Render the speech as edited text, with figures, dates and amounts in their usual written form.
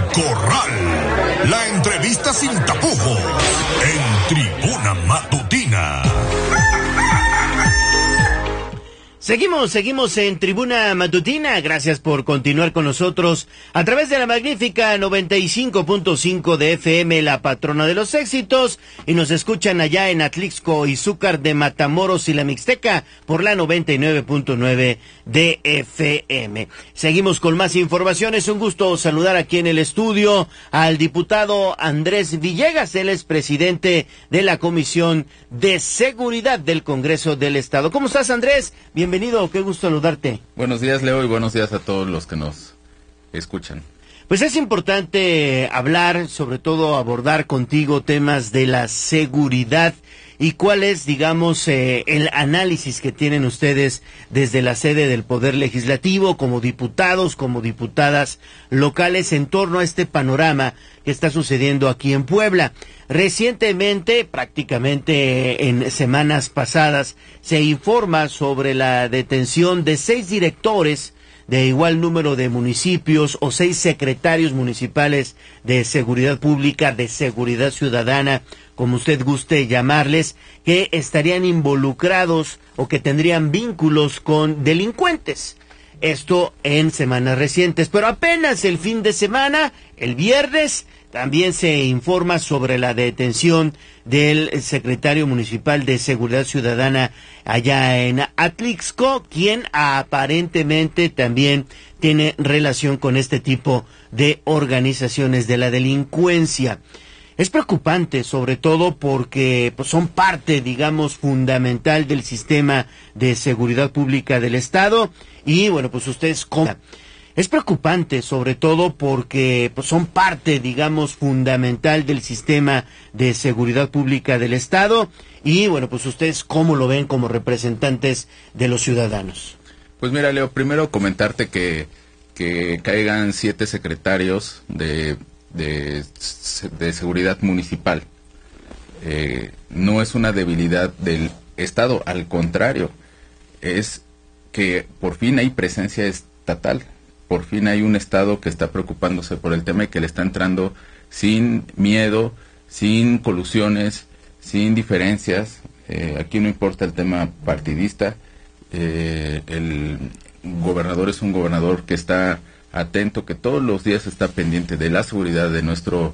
Corral, la entrevista sin tapujos en Tribuna Matutina. Seguimos en Tribuna Matutina. Gracias por continuar con nosotros a través de la magnífica 95.5 de FM, la patrona de los éxitos, y nos escuchan allá en Atlixco, Izúcar de Matamoros y la Mixteca por la 99.9 de FM. Seguimos con más información. Es un gusto saludar aquí en el estudio al diputado Andrés Villegas. Él es presidente de la Comisión de Seguridad del Congreso del Estado. ¿Cómo estás, Andrés? Bienvenido, qué gusto saludarte. Buenos días, Leo, y buenos días a todos los que nos escuchan. Pues es importante hablar, sobre todo abordar contigo temas de la seguridad y cuál es, digamos, el análisis que tienen ustedes desde la sede del Poder Legislativo, como diputados, como diputadas locales, en torno a este panorama que está sucediendo aquí en Puebla. Recientemente, prácticamente en semanas pasadas, se informa sobre la detención de 6 directores de igual número de municipios o 6 secretarios municipales de seguridad pública, de seguridad ciudadana, como usted guste llamarles, que estarían involucrados o que tendrían vínculos con delincuentes. Esto en semanas recientes, pero apenas el fin de semana, el viernes, también se informa sobre la detención del secretario municipal de Seguridad Ciudadana allá en Atlixco, quien aparentemente también tiene relación con este tipo de organizaciones de la delincuencia. Es preocupante, sobre todo porque pues, son parte, digamos, fundamental del sistema de seguridad pública del Estado y, bueno, pues ustedes... Es preocupante, sobre todo porque pues, son parte, digamos, fundamental del sistema de seguridad pública del Estado y, bueno, pues ustedes cómo lo ven como representantes de los ciudadanos. Pues mira, Leo, primero comentarte que caigan 7 secretarios de seguridad municipal. No es una debilidad del Estado, al contrario, es que por fin hay presencia estatal. Por fin hay un Estado que está preocupándose por el tema y que le está entrando sin miedo, sin colusiones, sin diferencias. Aquí no importa el tema partidista. El gobernador es un gobernador que está atento, que todos los días está pendiente de la seguridad de nuestro